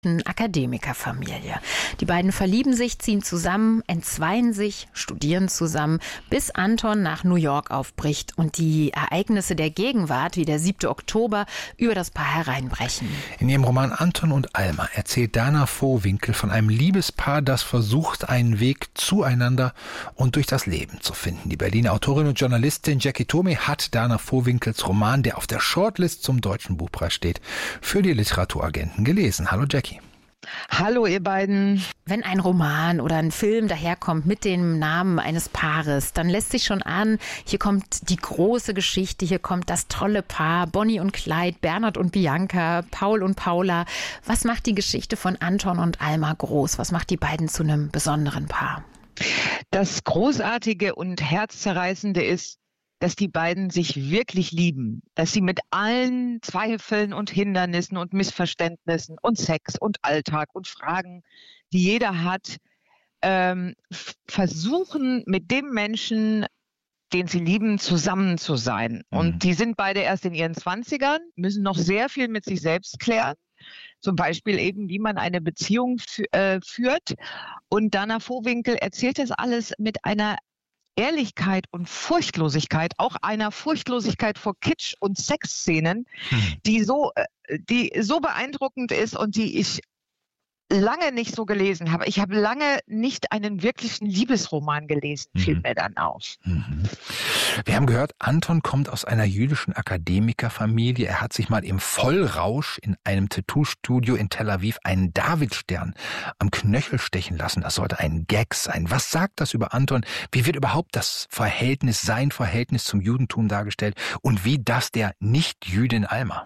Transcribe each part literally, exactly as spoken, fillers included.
Akademikerfamilie. Die beiden verlieben sich, ziehen zusammen, entzweien sich, studieren zusammen, bis Anton nach New York aufbricht und die Ereignisse der Gegenwart, wie der siebte Oktober, über das Paar hereinbrechen. In ihrem Roman Anton und Alma erzählt Dana Vohwinkel von einem Liebespaar, das versucht, einen Weg zueinander und durch das Leben zu finden. Die Berliner Autorin und Journalistin Jackie Tomi hat Dana Vohwinkels Roman, der auf der Shortlist zum Deutschen Buchpreis steht, für die Literaturagenten gelesen. Hallo Jackie. Hallo ihr beiden. Wenn ein Roman oder ein Film daherkommt mit dem Namen eines Paares, dann lässt sich schon ahnen, hier kommt die große Geschichte, hier kommt das tolle Paar, Bonnie und Clyde, Bernhard und Bianca, Paul und Paula. Was macht die Geschichte von Anton und Alma groß? Was macht die beiden zu einem besonderen Paar? Das Großartige und Herzzerreißende ist, dass die beiden sich wirklich lieben, dass sie mit allen Zweifeln und Hindernissen und Missverständnissen und Sex und Alltag und Fragen, die jeder hat, ähm, f- versuchen, mit dem Menschen, den sie lieben, zusammen zu sein. Mhm. Und die sind beide erst in ihren Zwanzigern, müssen noch sehr viel mit sich selbst klären. Zum Beispiel eben, wie man eine Beziehung fü- äh, führt. Und Dana Vohwinkel erzählt das alles mit einer Ehrlichkeit und Furchtlosigkeit, auch einer Furchtlosigkeit vor Kitsch und Sexszenen, Hm. die so, äh, die so beeindruckend ist und die ich lange nicht so gelesen habe. Ich habe lange nicht einen wirklichen Liebesroman gelesen, fiel Mhm. mir dann auf. Mhm. Wir haben gehört, Anton kommt aus einer jüdischen Akademikerfamilie. Er hat sich mal im Vollrausch in einem Tattoo-Studio in Tel Aviv einen Davidstern am Knöchel stechen lassen. Das sollte ein Gag sein. Was sagt das über Anton? Wie wird überhaupt das Verhältnis, sein Verhältnis zum Judentum dargestellt? Und wie das der Nicht-Jüdin Alma?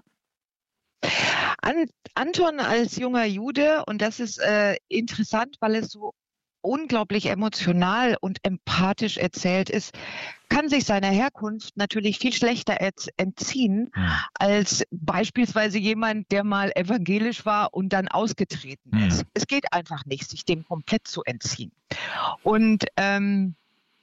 An, Anton als junger Jude, und das ist äh, interessant, weil es so unglaublich emotional und empathisch erzählt ist, kann sich seiner Herkunft natürlich viel schlechter erz- entziehen Hm. als beispielsweise jemand, der mal evangelisch war und dann ausgetreten Hm. ist. Es geht einfach nicht, sich dem komplett zu entziehen. Und ähm,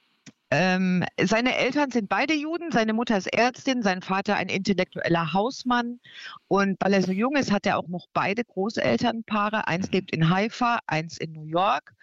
ähm, seine Eltern sind beide Juden, seine Mutter ist Ärztin, sein Vater ein intellektueller Hausmann. Und weil er so jung ist, hat er auch noch beide Großelternpaare. Eins lebt in Haifa, eins in New York.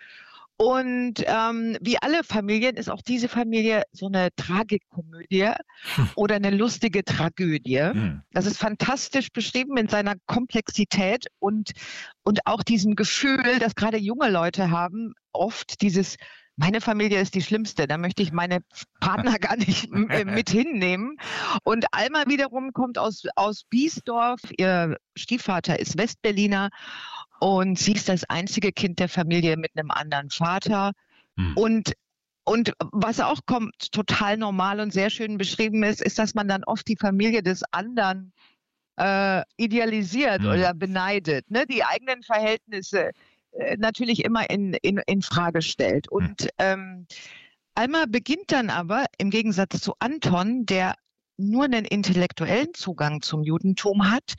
Und ähm, wie alle Familien ist auch diese Familie so eine Tragikomödie oder eine lustige Tragödie. Hm. Das ist fantastisch beschrieben in seiner Komplexität und, und auch diesem Gefühl, das gerade junge Leute haben, oft dieses, meine Familie ist die schlimmste, da möchte ich meine Partner gar nicht m- äh, mit hinnehmen. Und Alma wiederum kommt aus, aus Biesdorf, ihr Stiefvater ist Westberliner und sie ist das einzige Kind der Familie mit einem anderen Vater. Hm. Und und was auch kommt, total normal und sehr schön beschrieben ist, ist, dass man dann oft die Familie des anderen äh, idealisiert Hm. oder beneidet, ne? Die eigenen Verhältnisse äh, natürlich immer in, in, in Frage stellt. Und ähm, Alma beginnt dann aber im Gegensatz zu Anton, der nur einen intellektuellen Zugang zum Judentum hat,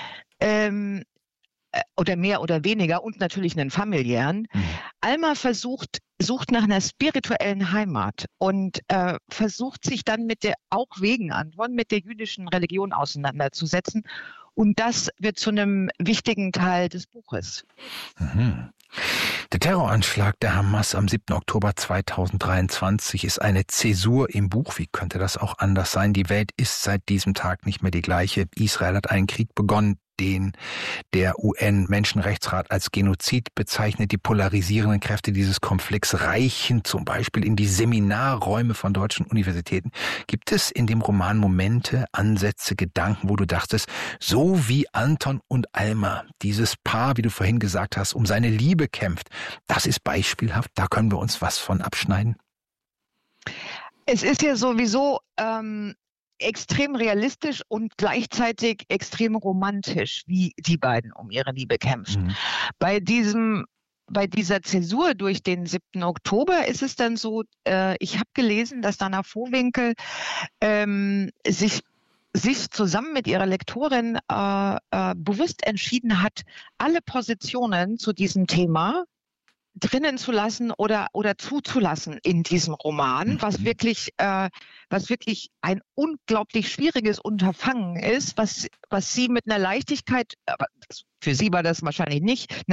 ähm, äh, oder mehr oder weniger und natürlich einen familiären. Hm. Alma versucht, sucht nach einer spirituellen Heimat und äh, versucht sich dann mit der, auch wegen Anton, mit der jüdischen Religion auseinanderzusetzen. Und das wird zu einem wichtigen Teil des Buches. Mhm. Der Terroranschlag der Hamas am siebten Oktober zweitausenddreiundzwanzig ist eine Zäsur im Buch. Wie könnte das auch anders sein? Die Welt ist seit diesem Tag nicht mehr die gleiche. Israel hat einen Krieg begonnen, den der U N-Menschenrechtsrat als Genozid bezeichnet. Die polarisierenden Kräfte dieses Konflikts reichen zum Beispiel in die Seminarräume von deutschen Universitäten. Gibt es in dem Roman Momente, Ansätze, Gedanken, wo du dachtest, so wie Anton und Alma, dieses Paar, wie du vorhin gesagt hast, um seine Liebe kämpft, das ist beispielhaft, da können wir uns was von abschneiden? Es ist ja sowieso ähm, extrem realistisch und gleichzeitig extrem romantisch, wie die beiden um ihre Liebe kämpfen. Mhm. Bei diesem, bei dieser Zäsur durch den siebten Oktober ist es dann so, äh, ich habe gelesen, dass Dana Vohwinkel ähm, sich sich zusammen mit ihrer Lektorin äh, äh, bewusst entschieden hat, alle Positionen zu diesem Thema drinnen zu lassen oder oder zuzulassen in diesem Roman, was Mhm. wirklich äh, was wirklich ein unglaublich schwieriges Unterfangen ist, was was sie mit einer Leichtigkeit, aber das, für sie war das wahrscheinlich nicht,